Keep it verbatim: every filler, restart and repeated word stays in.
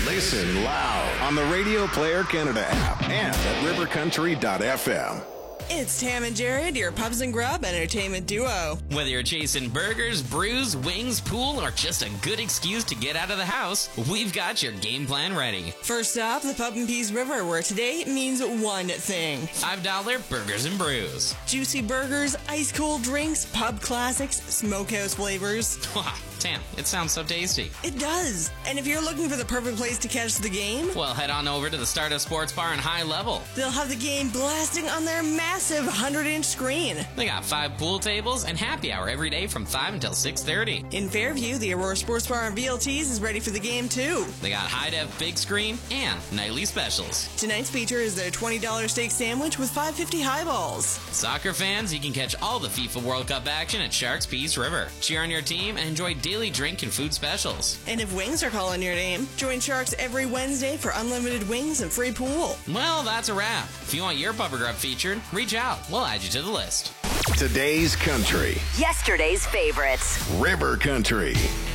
Listen loud on the Radio Player Canada app and at river country dot f m. It's Tam and Jared, your Pubs and Grub entertainment duo. Whether you're chasing burgers, brews, wings, pool, or just a good excuse to get out of the house, we've got your game plan ready. First up, the Pub and Peas River, where today means one thing. five dollar burgers and brews. Juicy burgers, ice-cold drinks, pub classics, smokehouse flavors. Tam, it sounds so tasty. It does. And if you're looking for the perfect place to catch the game, well, head on over to the Stardust Sports Bar in High Level. They'll have the game blasting on their massive one hundred inch screen. They got five pool tables and happy hour every day from five until six thirty. In Fairview, the Aurora Sports Bar and V L Ts is ready for the game, too. They got high-def big screen and nightly specials. Tonight's feature is their twenty dollar steak sandwich with five fifty highballs. Soccer fans, you can catch all the FIFA World Cup action at Sharks Peace River. Cheer on your team and enjoy daily drink and food specials. And if wings are calling your name, join Sharks every Wednesday for unlimited wings and free pool. Well, that's a wrap. If you want your Pub or Grub featured, reach out. We'll add you to the list. Today's country. Yesterday's favorites. River Country.